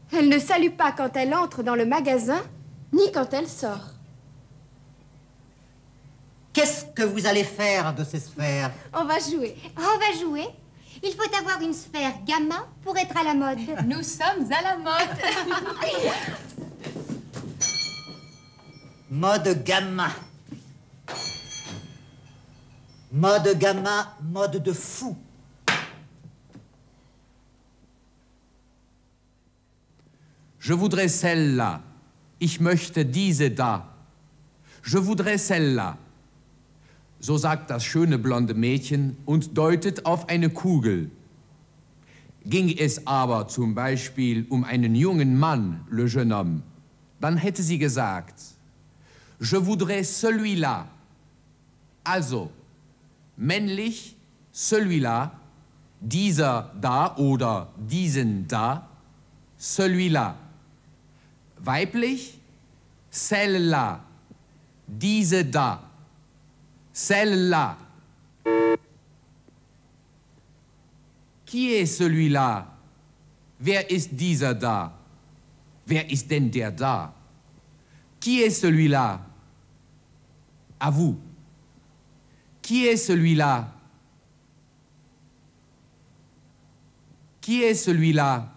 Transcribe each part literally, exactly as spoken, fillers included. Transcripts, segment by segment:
Elle ne salue pas quand elle entre dans le magasin, ni quand elle sort. Qu'est-ce que vous allez faire de ces sphères? On va jouer. On va jouer. Il faut avoir une sphère gamma pour être à la mode. Nous sommes à la mode. Mode gamma. Mode gamma, mode de fou. Je voudrais celle-là. Ich möchte diese da. Je voudrais celle-là. So sagt das schöne blonde Mädchen und deutet auf eine Kugel. Ging es aber zum Beispiel um einen jungen Mann, le jeune homme, dann hätte sie gesagt, je voudrais celui-là. Also, männlich, celui-là, dieser da oder diesen da, celui-là. Weiblich, celle-là, diese da, celle-là. Qui est celui-là? Wer ist dieser da? Wer ist denn der da? Qui est celui-là? À vous. Qui est celui-là? Qui est celui-là?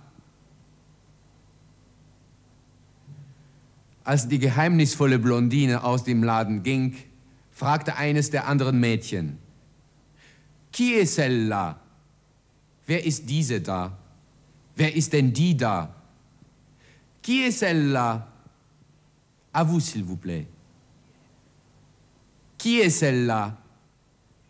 Als die geheimnisvolle Blondine aus dem Laden ging, fragte eines der anderen Mädchen, Qui est celle-là? Wer ist diese da? Wer ist denn die da? Qui est celle-là? À vous, s'il vous plaît. Qui est celle-là?